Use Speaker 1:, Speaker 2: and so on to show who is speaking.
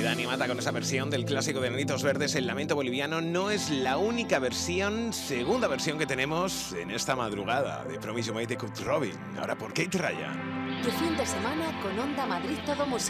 Speaker 1: Dani Mata con esa versión del clásico de Enanitos Verdes, El Lamento Boliviano. No es la única versión, segunda versión que tenemos en esta madrugada de Promise You Made de Kurt Robin. Ahora por Kate Ryan.
Speaker 2: Tu fin de semana con Onda Madrid Todo Música.